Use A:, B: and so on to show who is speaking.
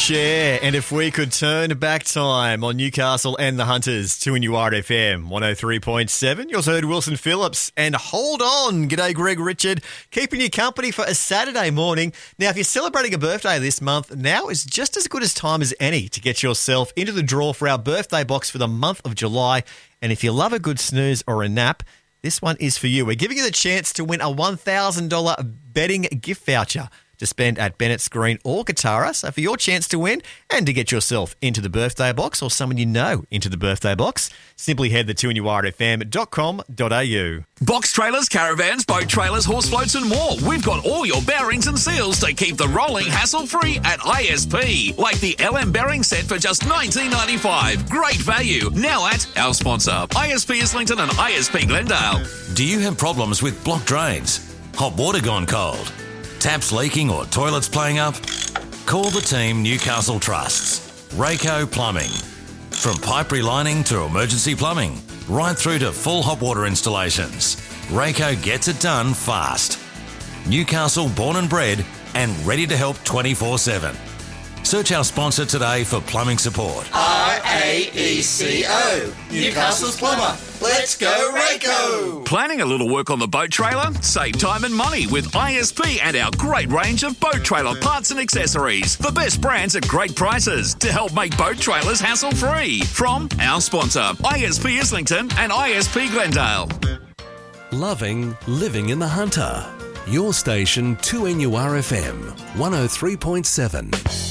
A: Cher, and if we could turn back time on Newcastle and the Hunters, 2NURFM 103.7. You also heard Wilson Phillips and Hold On. G'day, Greg Richard, keeping you company for a Saturday morning. Now, if you're celebrating a birthday this month, now is just as good as time as any to get yourself into the draw for our birthday box for the month of July. And if you love a good snooze or a nap, this one is for you. We're giving you the chance to win a $1,000 betting gift voucher to spend at Bennett's Green or Katara. So for your chance to win and to get yourself into the birthday box or someone you know into the birthday box, simply head to 2NURFM.com.au.
B: Box trailers, caravans, boat trailers, horse floats and more. We've got all your bearings and seals to keep the rolling hassle-free at ISP. Like the LM bearing set for just $19.95. Great value. Now at our sponsor, ISP Islington and ISP Glendale.
C: Do you have problems with blocked drains? Hot water gone cold? Taps leaking or toilets playing up? Call the team Newcastle Trusts. Rayco Plumbing. From pipe relining to emergency plumbing, right through to full hot water installations, Rayco gets it done fast. Newcastle born and bred and ready to help 24/7. Search our sponsor today for plumbing support.
D: RAECO, Newcastle's plumber. Let's go, Rayco!
B: Planning a little work on the boat trailer? Save time and money with ISP and our great range of boat trailer parts and accessories. The best brands at great prices to help make boat trailers hassle-free. From our sponsor, ISP Islington and ISP Glendale.
E: Loving living in the Hunter. Your station 2NURFM 103.7.